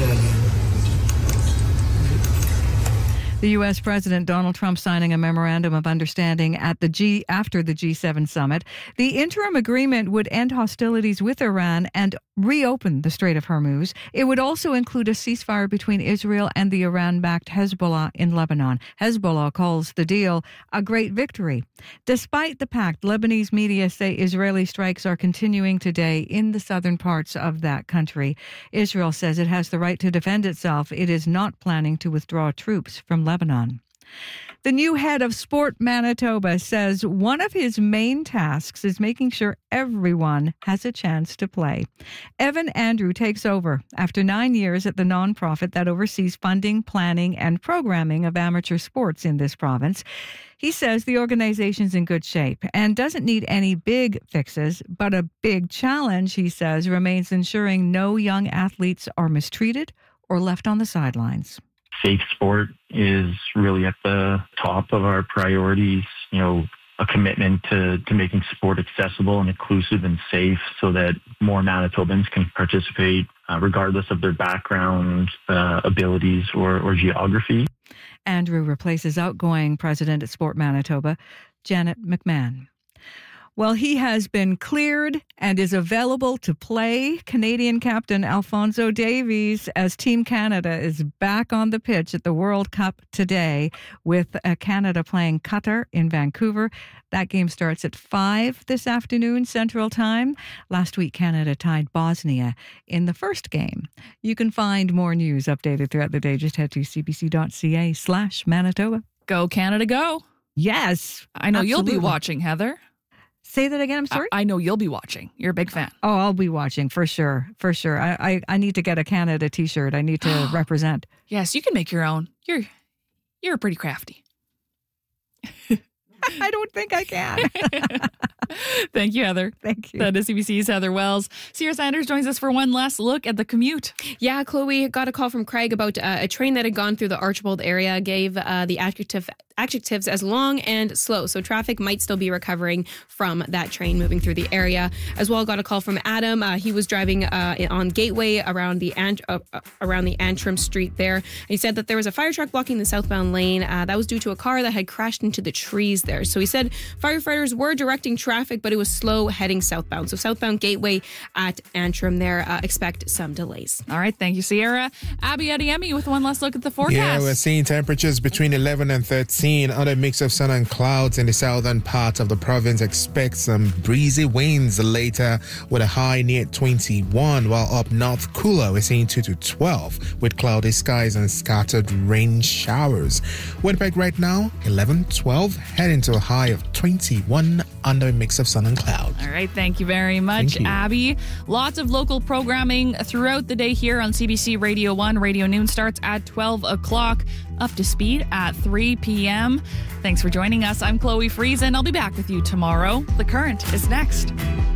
The U.S. President Donald Trump signing a memorandum of understanding after the G7 summit. The interim agreement would end hostilities with Iran and reopen the Strait of Hormuz. It would also include a ceasefire between Israel and the Iran-backed Hezbollah in Lebanon. Hezbollah calls the deal a great victory. Despite the pact, Lebanese media say Israeli strikes are continuing today in the southern parts of that country. Israel says it has the right to defend itself. It is not planning to withdraw troops from Lebanon. The new head of Sport Manitoba says one of his main tasks is making sure everyone has a chance to play. Evan Andrew takes over after 9 years at the nonprofit that oversees funding, planning, and programming of amateur sports in this province. He says the organization's in good shape and doesn't need any big fixes, but a big challenge, he says, remains ensuring no young athletes are mistreated or left on the sidelines. Safe sport is really at the top of our priorities, a commitment to making sport accessible and inclusive and safe so that more Manitobans can participate regardless of their background, abilities, or geography. Andrew replaces outgoing president at Sport Manitoba, Janet McMahon. Well, he has been cleared and is available to play. Canadian captain Alphonso Davies, as Team Canada is back on the pitch at the World Cup today with Canada playing Qatar in Vancouver. That game starts at 5 this afternoon Central Time. Last week, Canada tied Bosnia in the first game. You can find more news updated throughout the day. Just head to cbc.ca/Manitoba. Go Canada, go. Yes. I know absolutely. You'll be watching, Heather. Say that again, I'm sorry? I know you'll be watching. You're a big fan. Oh, I'll be watching, for sure. For sure. I need to get a Canada t-shirt. I need to represent. Yes, you can make your own. You're pretty crafty. I don't think I can. Thank you, Heather. Thank you. That is CBC's Heather Wells. Sierra Sanders joins us for one last look at the commute. Yeah, Chloe got a call from Craig about a train that had gone through the Archibald area, gave the adjectives as long and slow. So traffic might still be recovering from that train moving through the area. As well, got a call from Adam. He was driving on Gateway around the Antrim Street there. And he said that there was a fire truck blocking the southbound lane. That was due to a car that had crashed into the trees there. So he said firefighters were directing traffic, but it was slow heading southbound. So southbound Gateway at Antrim there, expect some delays. All right, thank you, Sierra. Abby Adiemi with one last look at the forecast. Yeah, we're seeing temperatures between 11 and 13. Under a mix of sun and clouds in the southern part of the province. Expect some breezy winds later with a high near 21, while up north cooler we're seeing 2 to 12 with cloudy skies and scattered rain showers. Winnipeg right now 11, 12, heading to a high of 21 under a mix of sun and clouds. All right, thank you very much, Abby. Lots of local programming throughout the day here on CBC Radio 1. Radio Noon starts at 12 o'clock. Up to speed at 3 p.m. Thanks for joining us. I'm Chloe Friesen. I'll be back with you tomorrow. The Current is next.